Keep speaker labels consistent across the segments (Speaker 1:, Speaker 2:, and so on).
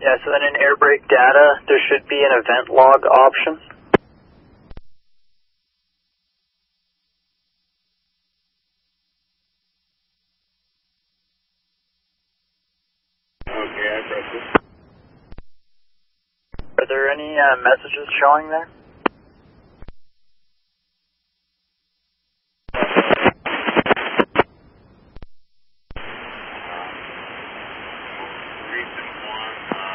Speaker 1: Yeah, so then in air brake data, there should be an event log option.
Speaker 2: Okay, I pressed it.
Speaker 1: Are there any messages showing there?
Speaker 2: Recent one,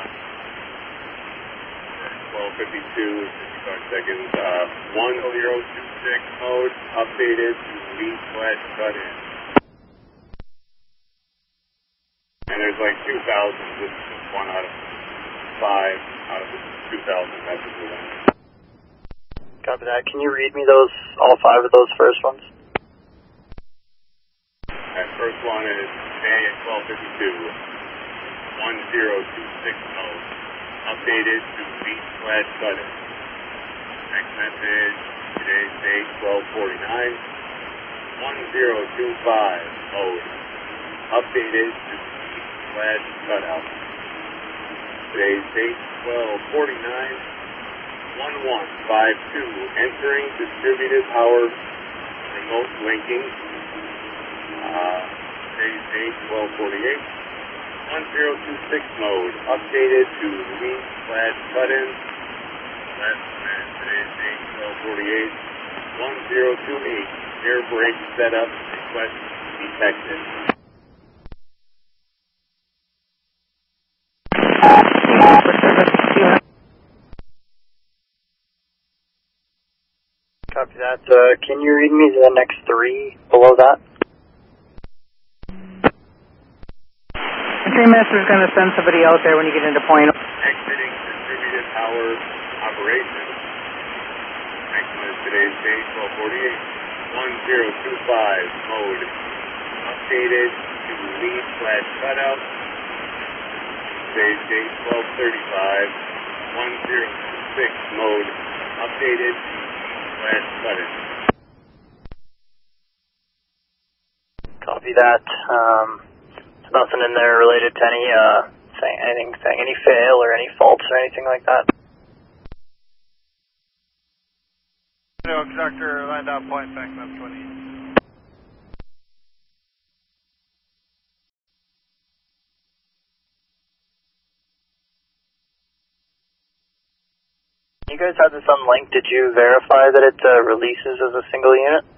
Speaker 2: 12:52, 55 seconds. 1026 mode updated to lead flash cut in. And there's like 2,000. This is just one out of 5 out of the 2,000 messages.
Speaker 1: Copy that. Can you read me those, all 5 of those first ones?
Speaker 2: And first one is today at 12:52. 1026 mode updated to lead flash cut in. Next message, today's date 12:49. 1025 mode updated to lead flash cutout. Today's date 12:49. 1152 entering distributed power remote linking. Today's date 12:48. 1026 mode updated to lead flash cut in. Last minute, today's date 12:48. 1028 air brake setup request detected.
Speaker 1: Copy that. Can you read me the next 3 below that?
Speaker 3: The 3 master is going to send somebody out there when you get into point.
Speaker 2: Exiting distributed power operation. Next one is today's date 12:48. 1025 mode updated to lead flash cutout. Today's date 12:35. 1026 mode updated to lead flash cutout.
Speaker 1: Copy that. Nothing in there related to any saying any fail or any faults or anything like that.
Speaker 4: No, conductor, land out point, back up 20.
Speaker 1: You guys had this unlinked. Did you verify that it releases as a single unit?